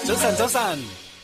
早晨。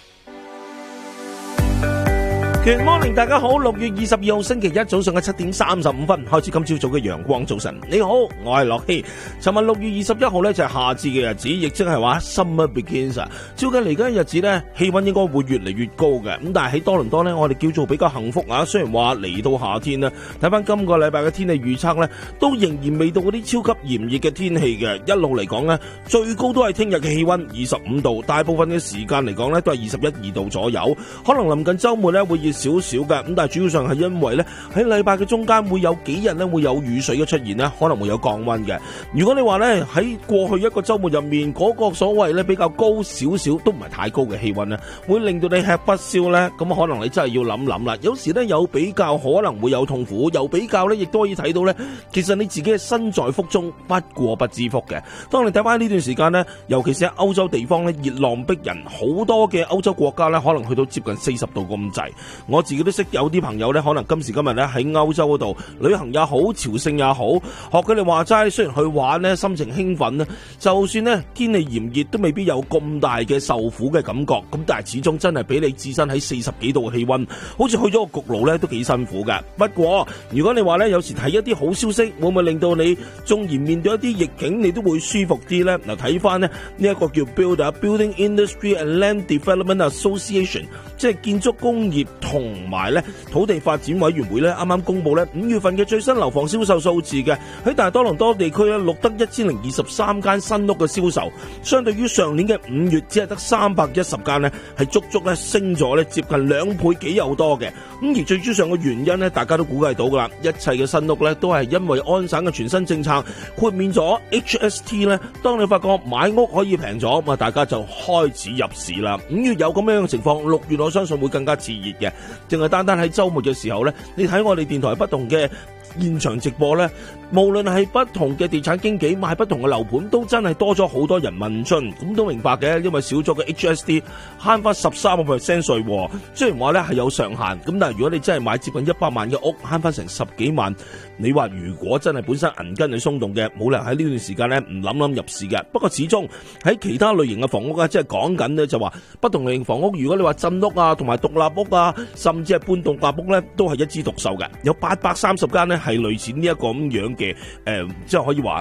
Good morning， 大家好，6月22號星期一早上嘅7點35分開始今朝早嘅陽光早晨。你好，我係樂希。尋日6月21號呢就係夏至嘅日子，亦即係話 Summer Begins。照計嚟緊嘅日子呢，氣溫應該會越嚟越高嘅。咁但係喺多倫多呢，我哋叫做比較幸福啊。雖然話嚟到夏天呢，睇翻今個禮拜嘅天氣預測呢，都仍然未到嗰啲超級炎熱嘅天氣嘅。一路嚟講呢，最高都係聽日嘅氣溫25度，大部分嘅時間嚟講呢都係21、2度左右。可能臨近週末呢會熱少少嘅，咁但係主要上係因為咧喺禮拜嘅中間會有幾日咧會有雨水嘅出現咧，可能會有降溫嘅。如果你話咧喺過去一個週末入面嗰個所謂咧比較高少少都唔係太高嘅氣溫咧，會令到你吃不消咧，咁可能你真係要諗諗啦。有時咧有比較可能會有痛苦，有比較咧亦都可以睇到咧，其實你自己係身在福中不過不知福嘅。當你睇翻呢段時間咧，尤其是喺歐洲地方咧熱浪逼人，好多嘅歐洲國家咧可能去到接近40度咁滯。我自己都識有啲朋友咧，可能今時今日咧喺歐洲嗰度旅行也好，朝聖也好，學佢哋話齋，雖然去玩咧，心情興奮咧，就算咧天氣炎熱，都未必有咁大嘅受苦嘅感覺。咁但係始終真係俾你置身喺40幾度嘅氣溫，好似去咗個焗爐咧，都幾辛苦嘅。不過如果你話咧，有時睇一啲好消息，會唔會令到你縱然面對一啲逆境，你都會舒服啲咧？嗱，睇翻咧呢一個叫 Building Industry and Land Development Association， 即係建築工業同埋咧土地發展委員會咧，啱啱公布咧5月份嘅最新樓房銷售數字嘅，喺大多倫多地區咧錄得1023間新屋嘅銷售，相對於上年嘅5月只係得310間咧，係足足咧升咗咧接近2倍幾有多嘅。咁而最主要嘅原因咧，大家都估計到噶啦，一切嘅新屋咧都係因為安省嘅全新政策豁免咗 HST 咧，當你發覺買屋可以平咗，咁啊大家就開始入市啦。5月有咁樣嘅情況，6月我相信會更加熾熱嘅。淨係單單喺週末嘅時候咧，你睇我哋電台不同嘅現場直播咧，無論係不同嘅地產經紀賣不同嘅樓盤，都真係多咗好多人問津。咁都明白嘅，因為少咗嘅 HST 慳翻13% 稅，雖然話咧係有上限，咁但係如果你真係買接近100萬嘅屋，慳翻成10幾萬，你話如果真係本身銀根係鬆動嘅，冇理由喺呢段時間咧唔諗入市嘅。不過始終喺其他類型嘅房屋啊，即係講緊咧就話不同類型房屋，如果你話鎮屋啊，同埋獨立屋啊，甚至係半獨立屋咧，都係一枝獨秀嘅，有830間咧係類似呢一個咁樣嘅即係可以話